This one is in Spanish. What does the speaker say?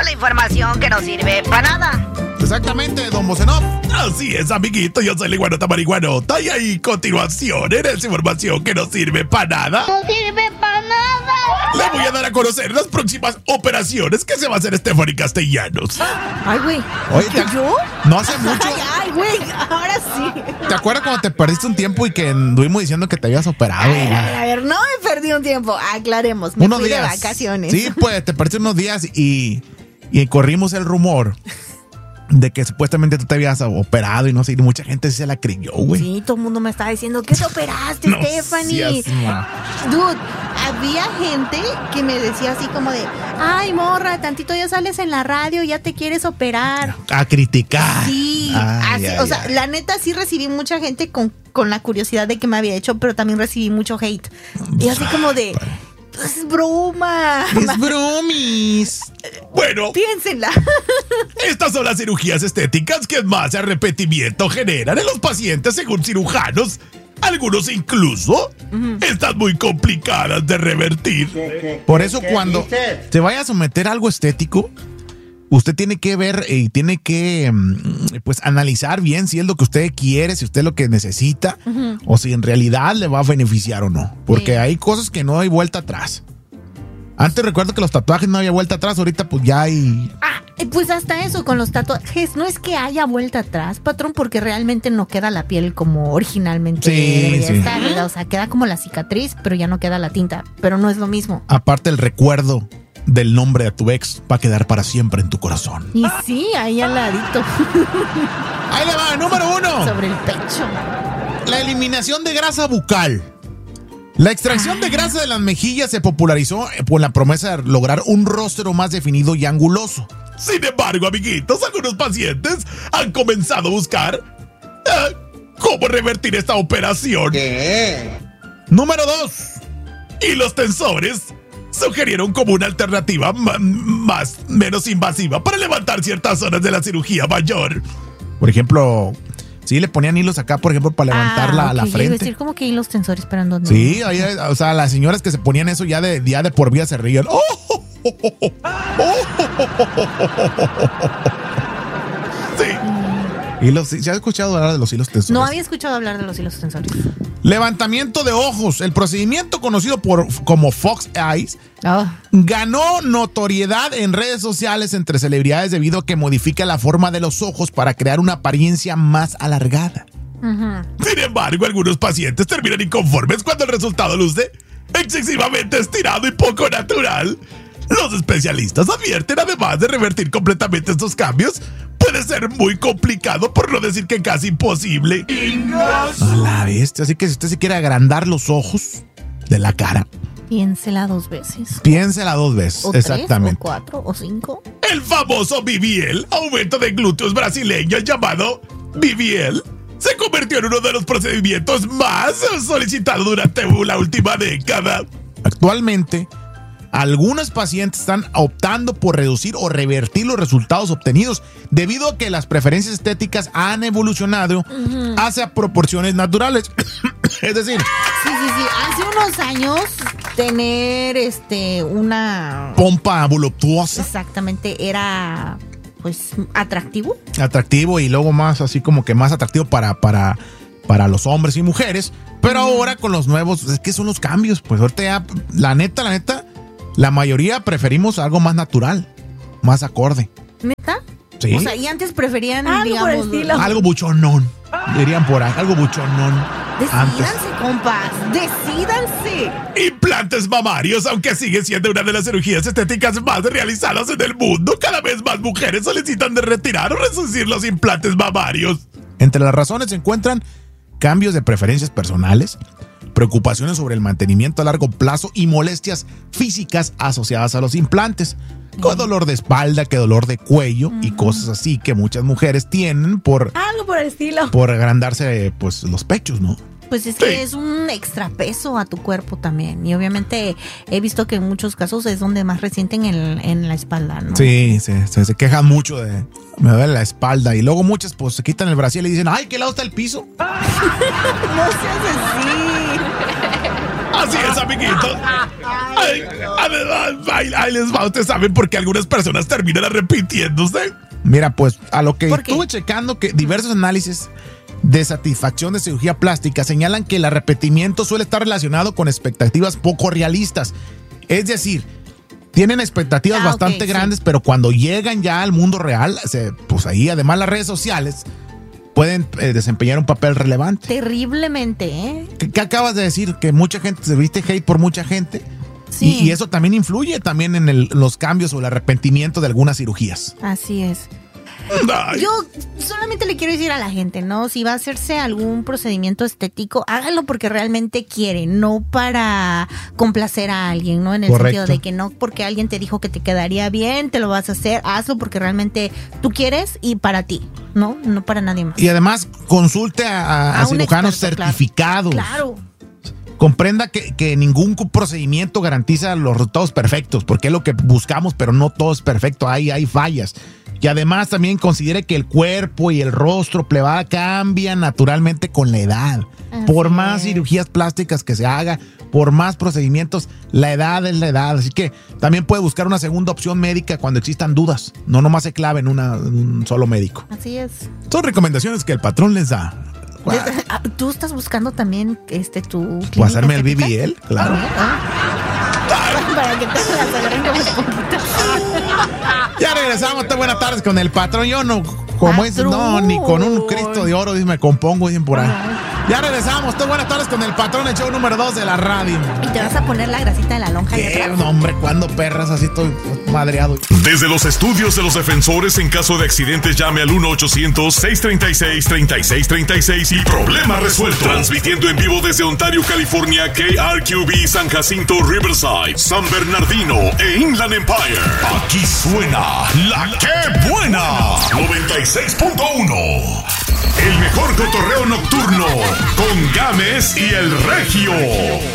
la información que no sirve para nada. Exactamente, don Bocenov. Así es, amiguito, yo soy la iguanota marihuanota y ahí, continuación, en esa información que no sirve para nada. No sirve para nada. Le voy a dar a conocer las próximas operaciones que se va a hacer Stephanie Castellanos. Ay, güey. Oye, ¿Yo? no hace mucho. Ay, güey, ahora sí. ¿Te acuerdas cuando te perdiste un tiempo y que anduvimos diciendo que te habías operado? A ver, no me perdí un tiempo. Aclaremos, me fui de vacaciones. Sí, pues te perdiste unos días y corrimos el rumor de que supuestamente tú te habías operado y no sé, y mucha gente se la creyó, güey. Sí, todo el mundo me estaba diciendo, ¿qué te operaste, No Stephanie? seas Dude, había gente que me decía así como de, ay, morra, tantito ya sales en la radio, ya te quieres operar. A criticar. Sí, Ay, así, ay, o sea, ay. la neta sí recibí mucha gente con la curiosidad de que me había hecho, pero también recibí mucho hate. Y así como de, es broma. Es bromis. Bueno, Piénsenla. estas son las cirugías estéticas que más arrepentimiento generan en los pacientes según cirujanos. Algunos incluso están muy complicadas de revertir. Por eso cuando se vaya a someter a algo estético, usted tiene que ver y tiene que pues analizar bien si es lo que usted quiere, si usted es lo que necesita o si en realidad le va a beneficiar o no. Porque Sí. hay cosas que no hay vuelta atrás. Antes recuerdo que los tatuajes no había vuelta atrás, ahorita pues ya hay... Pues hasta eso con los tatuajes, no es que haya vuelta atrás, patrón, porque realmente no queda la piel como originalmente Sí, debería sí. estar, ¿verdad? O sea, queda como la cicatriz, pero ya no queda la tinta, pero no es lo mismo. Aparte el recuerdo del nombre de tu ex va a quedar para siempre en tu corazón. Y sí, ahí al ladito, Ahí le va, número 1. sobre el pecho. La eliminación de grasa bucal. La extracción de grasa de las mejillas se popularizó por la promesa de lograr un rostro más definido y anguloso. Sin embargo, amiguitos, algunos pacientes han comenzado a buscar cómo revertir esta operación. Número 2. Y los tensores sugirieron como una alternativa menos invasiva para levantar ciertas zonas de la cirugía mayor. Por ejemplo, sí le ponían hilos acá, por ejemplo, para levantar la ok, yo iba a frente. decir como que ahí los tensores, pero ¿en dónde? Sí, ahí, o sea, las señoras que se ponían eso ya de por vida se reían. Sí. Hilos, ¿se ha escuchado hablar de los hilos tensores? No había escuchado hablar de los hilos tensores. Levantamiento de ojos. El procedimiento conocido como Fox Eyes ganó notoriedad en redes sociales entre celebridades debido a que modifica la forma de los ojos para crear una apariencia más alargada. Sin embargo, algunos pacientes terminan inconformes cuando el resultado luce excesivamente estirado y poco natural. Los especialistas advierten, además de revertir completamente estos cambios, puede ser muy complicado, por no decir que casi imposible. A la bestia. Así que si usted se quiere agrandar los ojos de la cara, Piénsela 2 veces. piénsela 2 veces. O 3, Exactamente. o 4, o 5. El famoso BBL, aumento de glúteos brasileños llamado BBL, se convirtió en uno de los procedimientos más solicitados durante la última década. Actualmente, algunos pacientes están optando por reducir o revertir los resultados obtenidos debido a que las preferencias estéticas han evolucionado hacia proporciones naturales. Es decir, Sí. Hace unos años tener una pompa voluptuosa, exactamente era pues atractivo. atractivo y luego más así como que más atractivo para los hombres y mujeres. Pero ahora con los nuevos, es que son los cambios. Pues ahorita ya, la neta, la mayoría preferimos algo más natural, más acorde. ¿Neta? Sí. O sea, y antes preferían, Algo por el digamos, estilo. Algo buchonón, dirían por ahí, algo buchonón. Antes. Decídanse, compas, decídanse. Implantes mamarios, aunque sigue siendo una de las cirugías estéticas más realizadas en el mundo, cada vez más mujeres solicitan de retirar o reducir los implantes mamarios. Entre las razones se encuentran cambios de preferencias personales, preocupaciones sobre el mantenimiento a largo plazo y molestias físicas asociadas a los implantes, con dolor de espalda, que dolor de cuello y cosas así que muchas mujeres tienen por Algo por el estilo. agrandarse pues los pechos, ¿no? Pues es que es un extra peso a tu cuerpo también. Y obviamente he visto que en muchos casos es donde más resienten en la espalda, ¿no? Sí, se quejan mucho de me duele la espalda y luego muchas pues se quitan el brasier y dicen, ay, ¿qué lado está el piso? No seas así. Así es, amiguitos. Ahí les va. Ustedes saben por qué algunas personas terminan arrepintiéndose. Mira, pues a lo que ¿Por qué? estuve checando, que diversos análisis de satisfacción de cirugía plástica señalan que el arrepentimiento suele estar relacionado con expectativas poco realistas. Es decir, tienen expectativas bastante ok, grandes, sí. pero cuando llegan ya al mundo real, pues ahí además las redes sociales pueden desempeñar un papel relevante. Terriblemente, ¿eh? ¿Qué acabas de decir? Que mucha gente se viste hate por mucha gente. Sí. Y eso también influye también en los cambios o el arrepentimiento de algunas cirugías. Así es. Ay, Yo solamente le quiero decir a la gente, ¿no? Si va a hacerse algún procedimiento estético, hágalo porque realmente quiere, no para complacer a alguien, ¿no? En el Correcto. sentido de que no porque alguien te dijo que te quedaría bien, te lo vas a hacer, hazlo porque realmente tú quieres y para ti, ¿no? No para nadie más. Y además consulte a un cirujanos experto, claro. certificados. Claro. Comprenda que ningún procedimiento garantiza los resultados perfectos, porque es lo que buscamos, pero no todo es perfecto, hay fallas. Y además también considere que el cuerpo y el rostro plebada cambian naturalmente con la edad. Por más cirugías plásticas que se haga, por más procedimientos, la edad es la edad. Así que también puede buscar una segunda opción médica cuando existan dudas. No nomás se clave en un solo médico. Así es. Son recomendaciones que el patrón les da. ¿Tú estás buscando también tu ¿O clínica hacerme el estética? BBL? Claro. Para que te las agarren como poquito. Ya regresamos, buenas tardes con el patrón. Yo no, como es, no, ni con un Cristo de oro, me compongo, dicen por ahí. Ya regresamos, buenas tardes con el patrón, el show número 2 de la radio. Y te vas a poner la grasita de la lonja ahí ¿Qué? atrás. No, hombre, cuando perras así estoy madreado. Desde los estudios de los defensores, en caso de accidentes, llame al 1-800-636-3636 y problema resuelto. Transmitiendo en vivo desde Ontario, California, KRQB, San Jacinto, Riverside, San Bernardino e Inland Empire. Aquí suena la que buena 96.1. El mejor cotorreo nocturno con Gámez y el Regio.